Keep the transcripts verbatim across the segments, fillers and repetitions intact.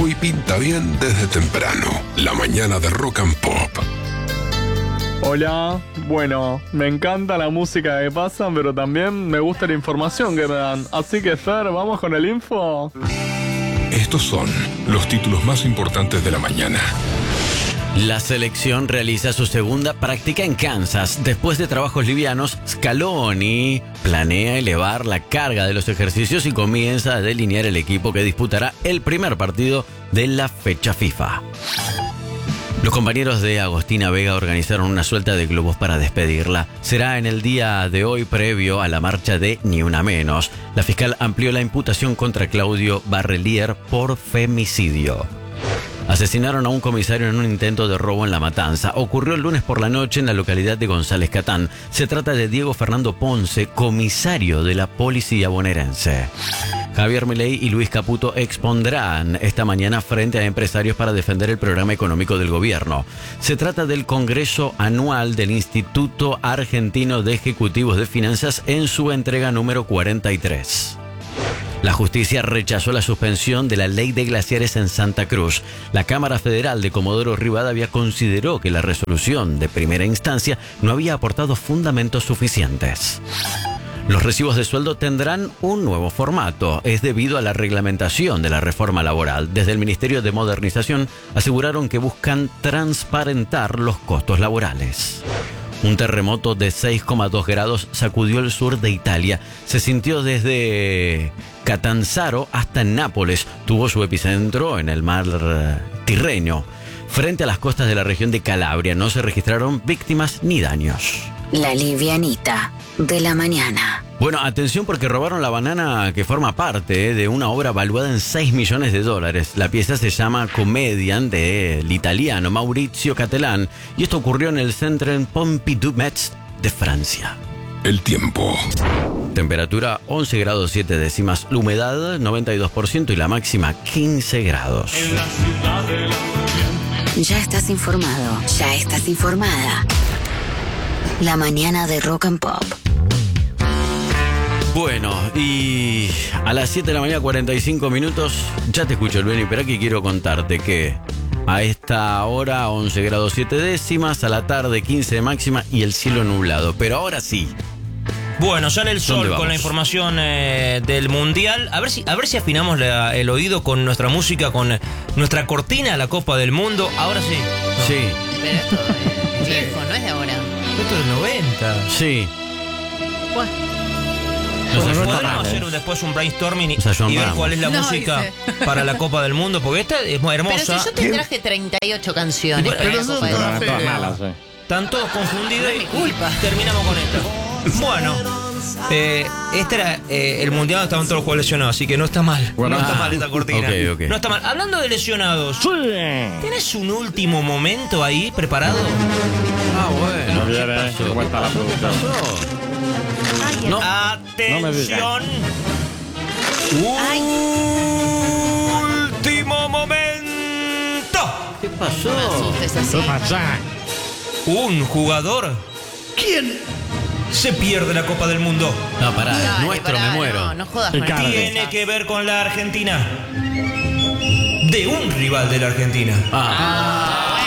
tiempo y pinta bien desde temprano. La mañana de Rock and Pop. Hola, bueno, me encanta la música que pasan, pero también me gusta la información que me dan. Así que, Fer, ¿vamos con el info? Estos son los títulos más importantes de la mañana. La selección realiza su segunda práctica en Kansas. Después de trabajos livianos, Scaloni planea elevar la carga de los ejercicios y comienza a delinear el equipo que disputará el primer partido de la fecha FIFA. Los compañeros de Agostina Vega organizaron una suelta de globos para despedirla. Será en el día de hoy previo a la marcha de Ni Una Menos. La fiscal amplió la imputación contra Claudio Barrelier por femicidio. Asesinaron a un comisario en un intento de robo en La Matanza. Ocurrió el lunes por la noche en la localidad de González Catán. Se trata de Diego Fernando Ponce, comisario de la policía bonaerense. Javier Milei y Luis Caputo expondrán esta mañana frente a empresarios para defender el programa económico del gobierno. Se trata del Congreso Anual del Instituto Argentino de Ejecutivos de Finanzas en su entrega número cuarenta y tres. La justicia rechazó la suspensión de la ley de glaciares en Santa Cruz. La Cámara Federal de Comodoro Rivadavia consideró que la resolución de primera instancia no había aportado fundamentos suficientes. Los recibos de sueldo tendrán un nuevo formato. Es debido a la reglamentación de la reforma laboral. Desde el Ministerio de Modernización aseguraron que buscan transparentar los costos laborales. Un terremoto de seis coma dos grados sacudió el sur de Italia. Se sintió desde Catanzaro hasta Nápoles. Tuvo su epicentro en el mar Tirreno. Frente a las costas de la región de Calabria no se registraron víctimas ni daños. La livianita de la mañana. Bueno, atención porque robaron la banana que forma parte de una obra valuada en seis millones de dólares. La pieza se llama Comedian del italiano Maurizio Cattelan y esto ocurrió en el Centre Pompidou Metz de Francia. El tiempo. Temperatura once grados siete décimas, la humedad noventa y dos por ciento y la máxima quince grados. Ya estás informado, ya estás informada. La mañana de Rock and Pop. Bueno, y a las siete de la mañana, cuarenta y cinco minutos, ya te escucho, Lueni, pero aquí quiero contarte que a esta hora once grados siete décimas, a la tarde quince de máxima y el cielo nublado. Pero ahora sí. Bueno, sale el sol con la información eh, del Mundial. A ver si, a ver si afinamos la, el oído con nuestra música, con nuestra cortina a la Copa del Mundo. Ahora sí. No. Sí. Pero esto es viejo, no es de ahora. Esto es del noventa. Sí. Bueno. Bueno, podemos hacer un, después un brainstorming y, y ver cuál es la no, música dice. para la Copa del Mundo, porque esta es muy hermosa. Pero si yo te traje treinta y ocho canciones para la Copa del Mundo. Están todos confundidos no y, es mi culpa. y terminamos con esta. Bueno, eh, este era eh, el mundial donde estaban todos los jugadores lesionados, así que no está mal. Bueno, no está ah, mal esta cortina. Okay, okay. No está mal. Hablando de lesionados, sí. ¿Tenés un último momento ahí preparado? Ah, bueno. No viene, ¿cómo está la producción? No. Atención. No Ay. Último momento. ¿Qué pasó? No me asustes así. ¿Qué pasa? Un jugador. ¿Quién? Se pierde la Copa del Mundo. No, pará, Dale, nuestro pará, me muero. No, no jodas El con Cardi. Tiene que ver con la Argentina. De un rival de la Argentina. Ah,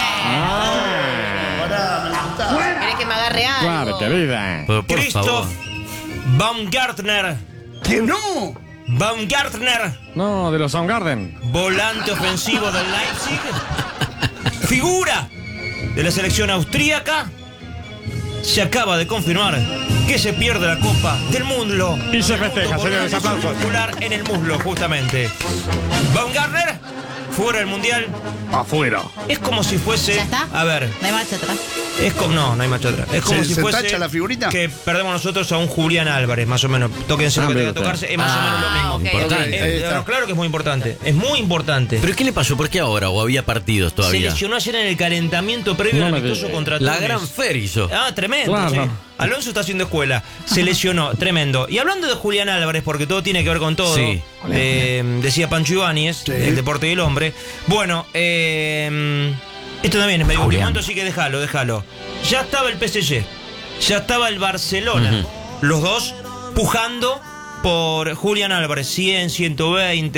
¿Querés que me agarre algo? Claro, querida. pero por Christoph favor. Baumgartner. ¿Quién no? Baumgartner. No, de los Soundgarden. Volante ofensivo del Leipzig. Figura de la selección austríaca. Se acaba de confirmar que se pierde la Copa del Mundo. Y se festeja, Por señores, una lesión aplausos. muscular en el muslo, justamente. Baumgartner, fuera del Mundial. Afuera. Es como si fuese... ¿Ya está? A ver, No hay marcha atrás. es como... No, no hay marcha atrás. Es como ¿Se- si se fuese... tacha la figurita? Que perdemos nosotros a un Julián Álvarez, más o menos. Tóquense lo Ah, que tenga mira que tocarse. Es más Ah, o menos lo mismo. ok, Importante. ok. Eh, Ahí está. no, claro que es muy importante. Es muy importante. ¿Pero qué le pasó? ¿Por qué ahora? ¿O había partidos Se todavía? lesionó ayer en el calentamiento previo No al me amistoso digas. contra La Túnez. gran Fer hizo. Ah, tremendo. Claro. Sí. Alonso está haciendo escuela. Se lesionó, tremendo. Y hablando de Julián Álvarez, porque todo tiene que ver con todo. Sí. eh, decía Pancho Ibáñez, Sí. el deporte y el hombre. Bueno, eh, esto también es medio último momento, así que déjalo, déjalo. Ya estaba el P S G, ya estaba el Barcelona. Ujú. Los dos pujando por Julián Álvarez. cien, ciento veinte.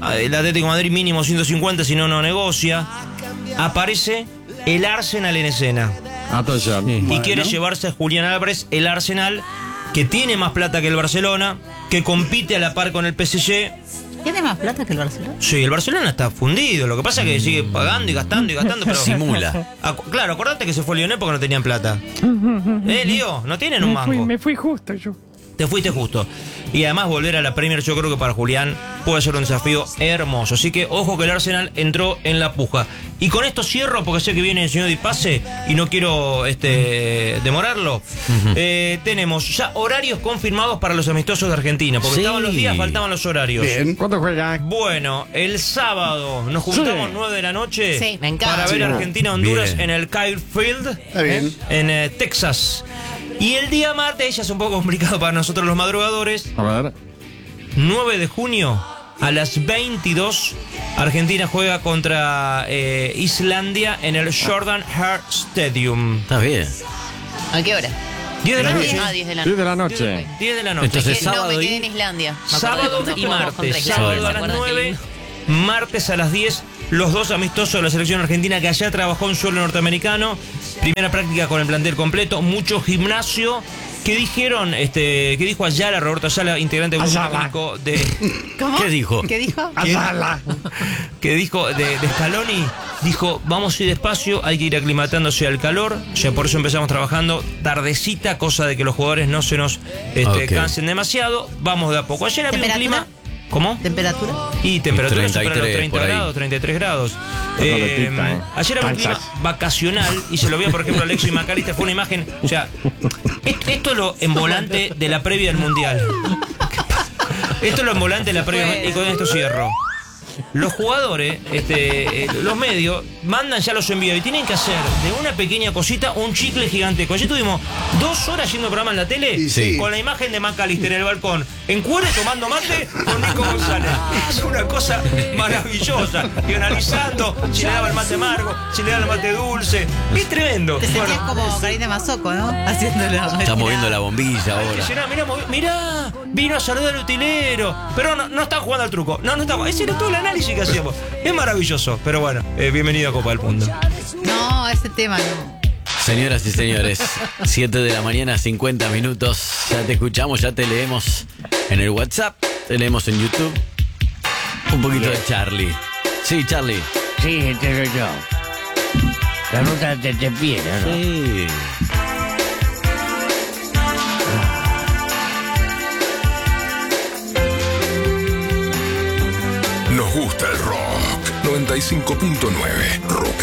el Atlético de Madrid mínimo ciento cincuenta, si no, no negocia. Aparece el Arsenal en escena. Atención. Y Bueno. quiere llevarse a Julián Álvarez, el Arsenal, que tiene más plata que el Barcelona, que compite a la par con el P S G. ¿Tiene más plata que el Barcelona? Sí, el Barcelona está fundido. Lo que pasa es que sigue pagando y gastando y gastando, pero Simula. Acu- claro, acordate que se fue Lionel porque no tenían plata. Eh, Lío, no tienen un Me fui, mango. me fui justo yo. Te fuiste justo. Y además volver a la Premier, yo creo que para Julián puede ser un desafío hermoso. Así que ojo que el Arsenal entró en la puja. Y con esto cierro porque sé que viene el señor Di Pase y no quiero este, demorarlo. Eh, tenemos ya horarios confirmados para los amistosos de Argentina. Porque Sí. estaban los días, faltaban los horarios. ¿Cuánto juega? Bueno, el sábado nos juntamos Sí. nueve de la noche Sí, me encanta. para ver Sí. Argentina-Honduras Bien. en el Kyle Field Está bien. en eh, Texas. Y el día martes, ya es un poco complicado para nosotros los madrugadores, A ver. nueve de junio a las veintidós, Argentina juega contra eh, Islandia en el Jordan Hart Stadium. Está bien. ¿A qué hora? diez de la noche. Ah, diez de la diez noche. de la noche. diez de la noche. Entonces, Que no, sábado me quedé y- en Islandia. Me acordé Sábado cuando y jugamos contra martes. Islandia, Sábado ¿se a las acuerdan? Qué nueve, lindo. martes a las diez, los dos amistosos de la selección argentina que allá trabajó en suelo norteamericano. Primera práctica con el plantel completo, mucho gimnasio. ¿Qué dijeron? Este, ¿Qué dijo Ayala, Roberto Ayala, integrante del grupo Ayala. técnico de. ¿Cómo? ¿Qué dijo? ¿Qué dijo? Azala. que dijo de, de Scaloni? Dijo, vamos a ir despacio, hay que ir aclimatándose al calor. Ya por eso empezamos trabajando tardecita, cosa de que los jugadores no se nos este, Ok. cansen demasiado. Vamos de a poco. Ayer había un ¿Temperatura? clima. ¿Cómo? ¿Temperatura? Y temperatura treinta y supera los tres, treinta por ahí. grados, treinta y tres grados. Calentita, Eh, eh. ayer había un clima Calzas. vacacional y se lo vio, por ejemplo, a Alexis McAllister. Fue una imagen. O sea, esto, esto es lo en volante de la previa del mundial. Esto es lo en volante de la previa. Y con esto cierro. Los jugadores, este, eh, los medios, mandan ya los envíos y tienen que hacer de una pequeña cosita un chicle gigante. Ayer tuvimos dos horas yendo programa en la tele Y sí. con la imagen de McAllister en el balcón, en cuero tomando mate con Nico González. Es una cosa maravillosa. Y analizando si le daba el mate amargo, si le daba el mate dulce. Es tremendo. Te sentías Bueno, como Karina Mazoco, ¿no? Haciéndolo. Está moviendo la bombilla ahora. Mirá, mirá, movi- mirá, vino a saludar al utilero. Pero no, no está jugando al truco. No, no está jugando. Ese era todo el análisis que hacíamos. Es maravilloso. Pero bueno, eh, bienvenido a Copa del Mundo. No, ese tema no. Señoras y señores, siete de la mañana, cincuenta minutos. Ya te escuchamos, ya te leemos en el WhatsApp, te leemos en YouTube. Un poquito de Charlie. Sí, Charlie. Sí, este soy yo. La ruta de Tepiera, ¿no? Sí. Nos gusta el rock. noventa y cinco punto nueve Rock